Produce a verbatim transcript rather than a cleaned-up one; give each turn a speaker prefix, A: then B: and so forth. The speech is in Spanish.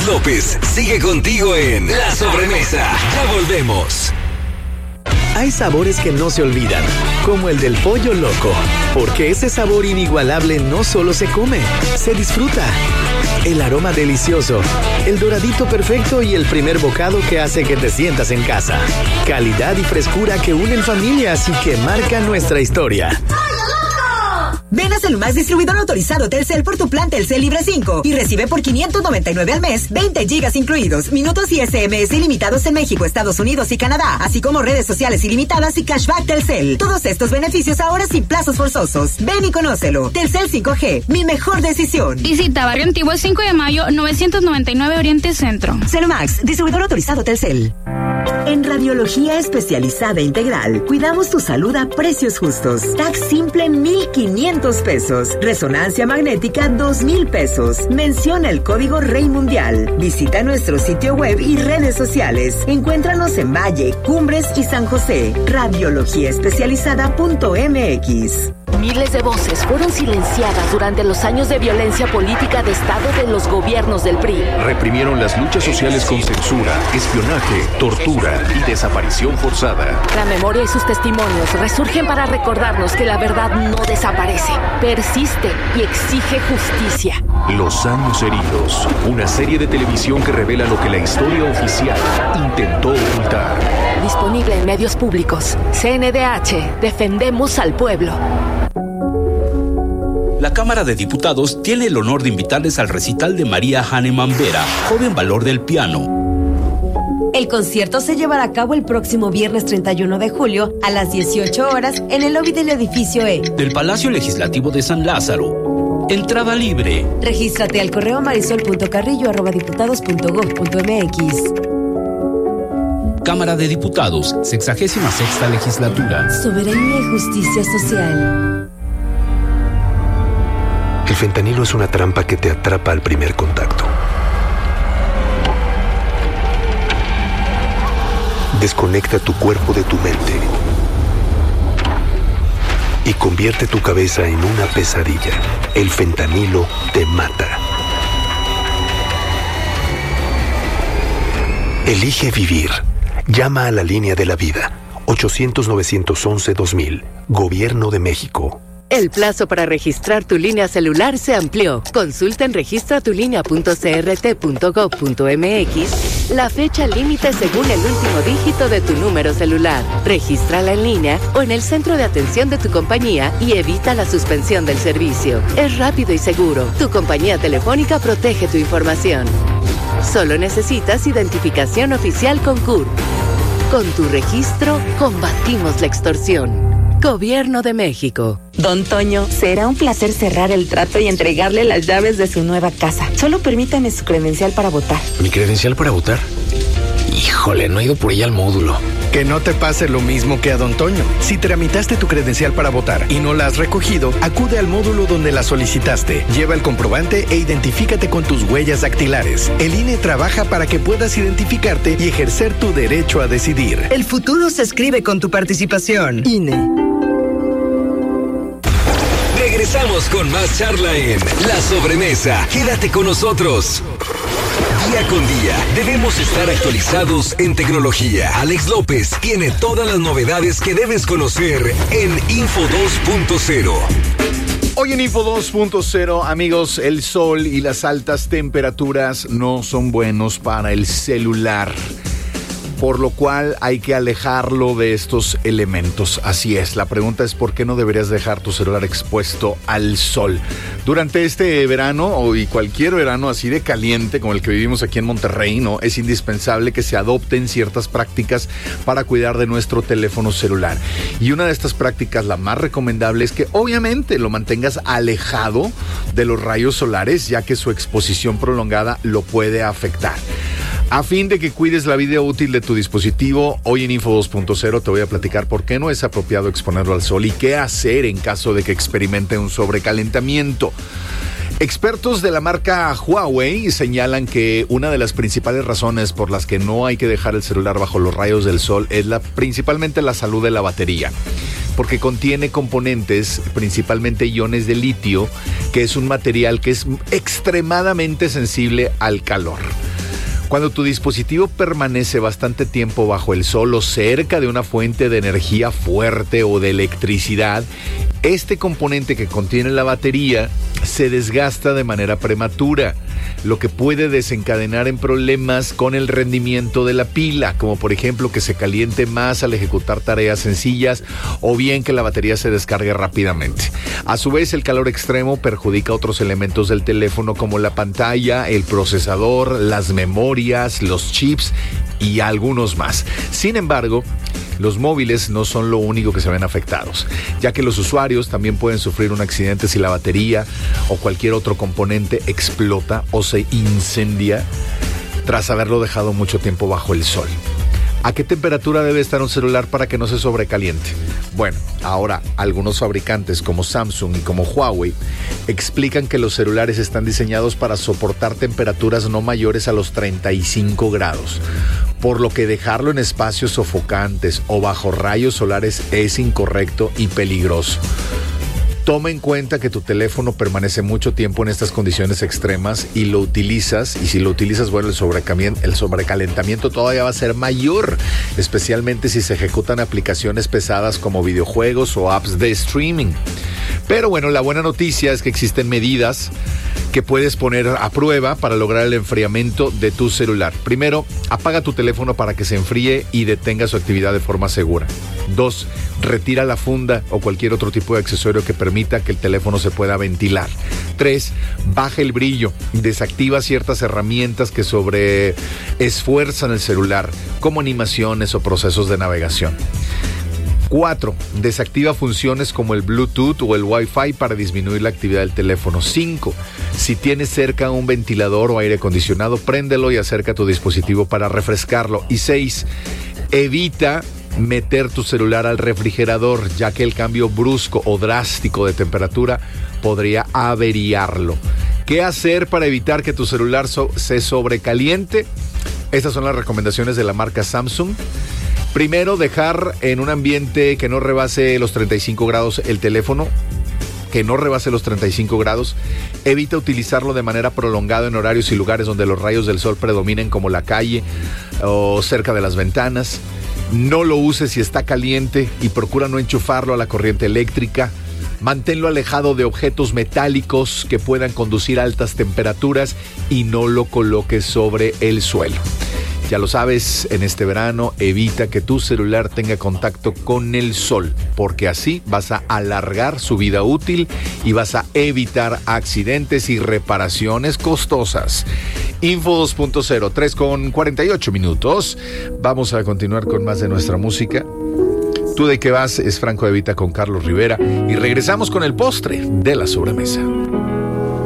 A: Alex López sigue contigo en La Sobremesa. Ya volvemos.
B: Hay sabores que no se olvidan, como el del pollo loco, porque ese sabor inigualable no solo se come, se disfruta. El aroma delicioso, el doradito perfecto y el primer bocado que hace que te sientas en casa. Calidad y frescura que unen familias y que marcan nuestra historia.
C: Ven a Celumax, distribuidor autorizado Telcel por tu plan Telcel Libre cinco y recibe por quinientos noventa y nueve al mes, veinte gigas incluidos, minutos y ese eme ese ilimitados en México, Estados Unidos y Canadá, así como redes sociales ilimitadas y cashback Telcel. Todos estos beneficios ahora sin plazos forzosos. Ven y conócelo. Telcel cinco G, mi mejor decisión.
D: Visita Barrio Antiguo cinco de mayo, novecientos noventa y nueve Oriente Centro.
C: Celumax, distribuidor autorizado Telcel. En Radiología Especializada Integral, cuidamos tu salud a precios justos. Tax simple mil quinientos pesos. Resonancia magnética dos mil pesos. Menciona el código Rey Mundial. Visita nuestro sitio web y redes sociales. Encuéntranos en Valle, Cumbres y San José. radiología especializada punto eme equis.
E: Miles de voces fueron silenciadas durante los años de violencia política de Estado de los gobiernos del P R I.
F: Reprimieron las luchas sociales con censura, espionaje, tortura y desaparición forzada.
E: La memoria y sus testimonios resurgen para recordarnos que la verdad no desaparece, persiste y exige justicia.
F: Los años heridos, una serie de televisión que revela lo que la historia oficial intentó ocultar.
E: Disponible en medios públicos. C N D H, defendemos al pueblo.
G: La Cámara de Diputados tiene el honor de invitarles al recital de María Hahnemann Vera, joven valor del piano.
H: El concierto se llevará a cabo el próximo viernes treinta y uno de julio a las dieciocho horas en el lobby del edificio E
G: del Palacio Legislativo de San Lázaro. Entrada libre.
H: Regístrate al correo marisol punto carrillo arroba diputados punto gob punto eme equis.
G: Cámara de Diputados, sexagésima sexta legislatura.
H: Soberanía y justicia social.
I: El fentanilo es una trampa que te atrapa al primer contacto. Desconecta tu cuerpo de tu mente y convierte tu cabeza en una pesadilla. El fentanilo te mata. Elige vivir. Llama a la línea de la vida. ochocientos, novecientos once, dos mil. Gobierno de México.
J: El plazo para registrar tu línea celular se amplió. Consulta en registra tu línea punto c r t punto gob punto eme equis la fecha límite según el último dígito de tu número celular. Regístrala en línea o en el centro de atención de tu compañía y evita la suspensión del servicio. Es rápido y seguro. Tu compañía telefónica protege tu información. Solo necesitas identificación oficial con C U R. Con tu registro, combatimos la extorsión. Gobierno de México.
K: Don Toño, será un placer cerrar el trato y entregarle las llaves de su nueva casa. Solo permítame su credencial para votar.
L: ¿Mi credencial para votar? Híjole, no he ido por ella al módulo.
M: Que no te pase lo mismo que a Don Toño. Si tramitaste tu credencial para votar y no la has recogido, acude al módulo donde la solicitaste. Lleva el comprobante e identifícate con tus huellas dactilares. El I N E trabaja para que puedas identificarte y ejercer tu derecho a decidir.
N: El futuro se escribe con tu participación. I N E.
A: Regresamos con más charla en La Sobremesa. Quédate con nosotros. Día con día debemos estar actualizados en tecnología. Alex López tiene todas las novedades que debes conocer en Info dos punto cero.
O: Hoy en Info dos punto cero, amigos, el sol y las altas temperaturas no son buenos para el celular, por lo cual hay que alejarlo de estos elementos. Así es, la pregunta es ¿por qué no deberías dejar tu celular expuesto al sol? Durante este verano y cualquier verano así de caliente como el que vivimos aquí en Monterrey, ¿no? Es indispensable que se adopten ciertas prácticas para cuidar de nuestro teléfono celular. Y una de estas prácticas, la más recomendable, es que obviamente lo mantengas alejado de los rayos solares, ya que su exposición prolongada lo puede afectar. A fin de que cuides la vida útil de tu dispositivo, hoy en Info dos punto cero te voy a platicar por qué no es apropiado exponerlo al sol y qué hacer en caso de que experimente un sobrecalentamiento. Expertos de la marca Huawei señalan que una de las principales razones por las que no hay que dejar el celular bajo los rayos del sol es la, principalmente la salud de la batería, porque contiene componentes, principalmente iones de litio, que es un material que es extremadamente sensible al calor. Cuando tu dispositivo permanece bastante tiempo bajo el sol o cerca de una fuente de energía fuerte o de electricidad, este componente que contiene la batería se desgasta de manera prematura, lo que puede desencadenar en problemas con el rendimiento de la pila, como por ejemplo que se caliente más al ejecutar tareas sencillas o bien que la batería se descargue rápidamente. A su vez, el calor extremo perjudica otros elementos del teléfono como la pantalla, el procesador, las memorias, los chips y algunos más. Sin embargo, los móviles no son lo único que se ven afectados, ya que los usuarios también pueden sufrir un accidente si la batería o cualquier otro componente explota o se incendia tras haberlo dejado mucho tiempo bajo el sol. ¿A qué temperatura debe estar un celular para que no se sobrecaliente? Bueno, ahora algunos fabricantes como Samsung y como Huawei explican que los celulares están diseñados para soportar temperaturas no mayores a los treinta y cinco grados, por lo que dejarlo en espacios sofocantes o bajo rayos solares es incorrecto y peligroso. Toma en cuenta que tu teléfono permanece mucho tiempo en estas condiciones extremas y lo utilizas, y si lo utilizas, bueno, el sobrecalentamiento, el sobrecalentamiento todavía va a ser mayor, especialmente si se ejecutan aplicaciones pesadas como videojuegos o apps de streaming. Pero bueno, la buena noticia es que existen medidas que puedes poner a prueba para lograr el enfriamiento de tu celular. Primero, apaga tu teléfono para que se enfríe y detenga su actividad de forma segura. Dos, retira la funda o cualquier otro tipo de accesorio que permita que el teléfono se pueda ventilar. Tres, baja el brillo, desactiva ciertas herramientas que sobreesfuerzan el celular, como animaciones o procesos de navegación. Cuatro, desactiva funciones como el Bluetooth o el Wi-Fi para disminuir la actividad del teléfono. Cinco, si tienes cerca un ventilador o aire acondicionado, préndelo y acerca tu dispositivo para refrescarlo. Y seis, evita meter tu celular al refrigerador, ya que el cambio brusco o drástico de temperatura podría averiarlo. ¿Qué hacer para evitar que tu celular so- se sobrecaliente? Estas son las recomendaciones de la marca Samsung. Primero, dejar en un ambiente que no rebase los treinta y cinco grados el teléfono, que no rebase los treinta y cinco grados. Evita utilizarlo de manera prolongada en horarios y lugares donde los rayos del sol predominen, como la calle o cerca de las ventanas. No lo uses si está caliente y procura no enchufarlo a la corriente eléctrica. Manténlo alejado de objetos metálicos que puedan conducir a altas temperaturas y no lo coloques sobre el suelo. Ya lo sabes, en este verano evita que tu celular tenga contacto con el sol, porque así vas a alargar su vida útil y vas a evitar accidentes y reparaciones costosas. Info dos punto cero, tres con cuarenta y ocho minutos. Vamos a continuar con más de nuestra música. Tú de qué vas, es Franco de Vita con Carlos Rivera y regresamos con el postre de la sobremesa.